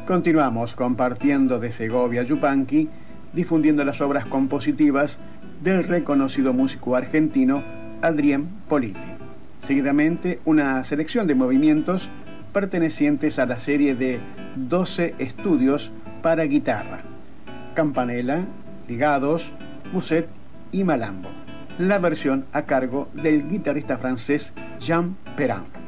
Continuamos compartiendo de Segovia Yupanqui, difundiendo las obras compositivas del reconocido músico argentino Adrián Politi. Seguidamente, una selección de movimientos pertenecientes a la serie de 12 estudios para guitarra: campanela, ligados, musette y malambo. La versión a cargo del guitarrista francés Jean Perrin.